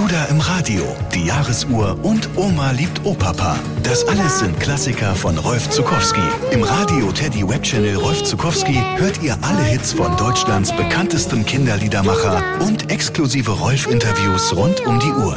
Bruder im Radio, die Jahresuhr und Oma liebt Opapa. Das alles sind Klassiker von Rolf Zuckowski. Im Radio Teddy Webchannel Rolf Zuckowski hört ihr alle Hits von Deutschlands bekanntestem Kinderliedermacher und exklusive Rolf-Interviews rund um die Uhr.